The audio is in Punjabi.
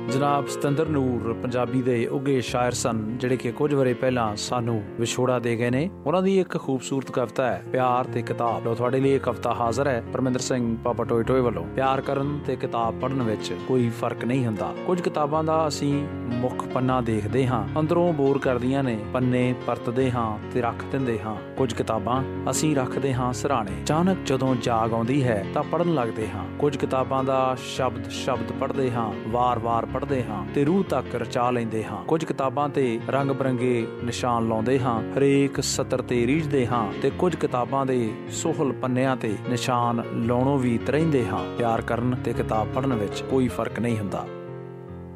ਜਨਾਬ ਸਤਿੰਦਰ ਨੂਰ ਪੰਜਾਬੀ ਦੇ ਉੱਘੇ ਸ਼ਾਇਰ ਸਨ, ਜਿਹੜੇ ਕਿ ਕੁਝ ਵਰੇ ਪਹਿਲਾਂ ਸਾਨੂੰ ਵਿਛੋੜਾ ਦੇ ਗਏ ਨੇ। ਉਹਨਾਂ ਦੀ ਇੱਕ ਖੂਬਸੂਰਤ ਕਵਿਤਾ ਹੈ ਪਿਆਰ ਤੇ ਕਿਤਾਬ। ਲੋ ਤੁਹਾਡੇ ਲਈ ਇਹ ਕਵਿਤਾ ਹਾਜ਼ਰ ਹੈ ਪਰਮਿੰਦਰ ਸਿੰਘ ਪਾਪਾ ਟੋਏ ਟੋਏ ਵੱਲੋਂ। ਪਿਆਰ ਕਰਨ ਤੇ ਕਿਤਾਬ ਪੜ੍ਹਨ ਵਿੱਚ ਕੋਈ ਫਰਕ ਨਹੀਂ ਹੁੰਦਾ। ਕੁਝ ਕਿਤਾਬਾਂ ਦਾ ਅਸੀਂ ਮੁੱਖ ਪੰਨਾ ਦੇਖਦੇ ਹਾਂ, ਅੰਦਰੋਂ ਬੋਰ ਕਰਦੀਆਂ ਨੇ, ਪੰਨੇ ਪਰਤਦੇ ਹਾਂ ਤੇ ਰੱਖ ਦਿੰਦੇ ਹਾਂ। ਕੁਝ ਕਿਤਾਬਾਂ ਅਸੀਂ ਰੱਖਦੇ ਹਾਂ ਸਿਰਹਾਣੇ, ਅਚਾਨਕ ਜਦੋਂ ਜਾਗ ਆਉਂਦੀ ਹੈ ਤਾਂ ਪੜ੍ਹਨ ਲੱਗਦੇ ਹਾਂ। ਕੁਝ ਕਿਤਾਬਾਂ ਦਾ ਸ਼ਬਦ ਪੜ੍ਹਦੇ ਹਾਂ, ਵਾਰ-ਵਾਰ ਪੜ੍ਹਦੇ ਹਾਂ ਤੇ ਰੂਹ ਤੱਕ ਰਚਾ ਲੈਂਦੇ ਹਾਂ। ਕੁਝ ਕਿਤਾਬਾਂ ਤੇ ਰੰਗ ਬਰੰਗੇ ਨਿਸ਼ਾਨ ਲਾਉਂਦੇ ਹਾਂ, ਹਰੇਕ ਸਤਰ ਤੇ ਰੀਝਦੇ ਹਾਂ ਤੇ ਕੁਝ ਕਿਤਾਬਾਂ ਦੇ ਸੋਹਲ ਪੰਨਿਆਂ ਤੇ ਨਿਸ਼ਾਨ ਲਾਉਣੋਂ ਵੀ ਤਰਹਿੰਦੇ ਹਾਂ। ਪਿਆਰ ਕਰਨ ਤੇ ਕਿਤਾਬ ਪੜ੍ਹਨ ਵਿੱਚ ਕੋਈ ਫਰਕ ਨਹੀਂ ਹੁੰਦਾ।